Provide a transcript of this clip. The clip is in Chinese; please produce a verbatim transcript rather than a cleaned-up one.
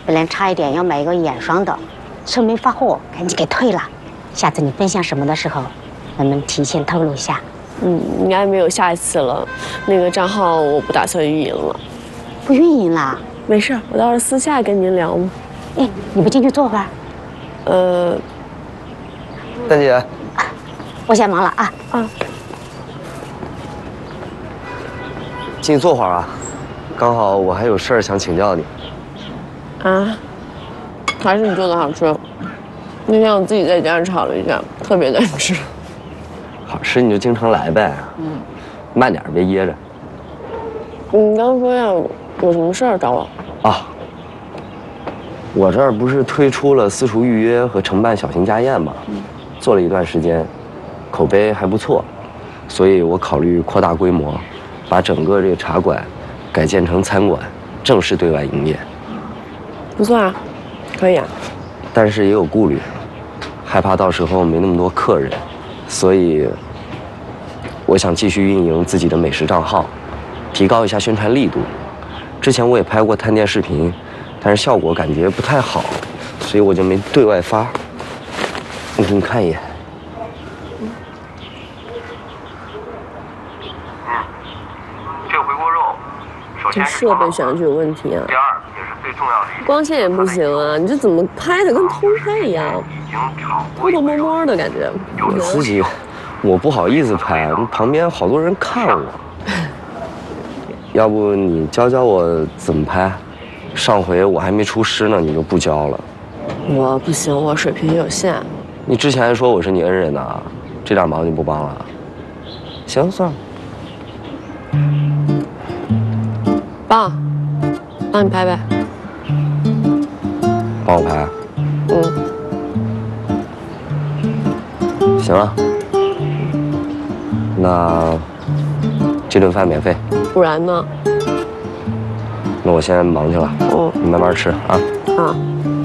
本来差一点要买一个眼霜的，车没发货，赶紧给退了。下次你分享什么的时候，能不能提前透露一下？ 嗯，应该没有下一次了。那个账号我不打算运营了。 不运营啦？ 没事，我到时候私下跟您聊嘛。 哎，你不进去坐会儿？ 呃， 丹姐， 我先忙了啊啊！ 进去坐会儿啊，刚好我还有事儿想请教你。 啊，还是你做的好吃。那天我自己在家炒了一下，特别难吃。 好吃你就经常来呗，嗯，慢点别噎着。 你刚说要有什么事儿找我？ 啊，我这儿不是推出了私厨预约和承办小型家宴吗？做了一段时间，口碑还不错，所以我考虑扩大规模，把整个这个茶馆改建成餐馆，正式对外营业。 不错啊，可以啊。 但是也有顾虑，害怕到时候没那么多客人，所以我想继续运营自己的美食账号，提高一下宣传力度。之前我也拍过探店视频，但是效果感觉不太好，所以我就没对外发。你给你看一眼。 嗯，这个回锅肉，首先这设备选的就有问题啊。 第二也是最重要的一点， 光线也不行啊，你这怎么拍的跟偷拍一样？ 已经炒偷偷摸摸的感觉。 司机，我不好意思拍，旁边好多人看我。要不你教教我怎么拍？上回我还没出师呢，你就不教了。 我不行，我水平有限。 你之前还说我是你恩人呢，这点忙你不帮了？行，算了。 帮，帮你拍呗。 帮我拍？ 嗯。 行啊。那这顿饭免费。 不然呢？ 那我先忙去了。 嗯， 你慢慢吃啊。 啊。